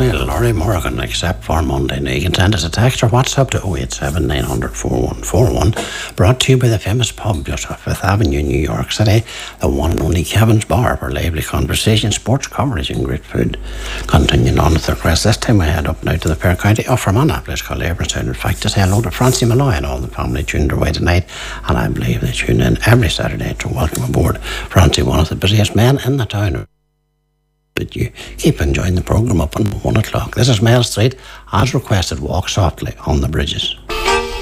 only Laurie Morgan except for Monday. Now you can send us a text or WhatsApp to 087 900 4141. Brought to you by the famous pub just off Fifth Avenue, New York City, the one and only Kevin's Bar, for lively conversation, sports coverage and great food. Continuing on with the request, this time I head up now to the Fair County of Fermanagh, place called Abersound. In fact, to say hello to Francie Malloy and all the family tuned away tonight, and I believe they tune in every Saturday to welcome aboard Francie, one of the busiest men in the town. But you keep enjoying the programme up until 1 o'clock. This is Mel Street, as requested, Walk Softly on the Bridges.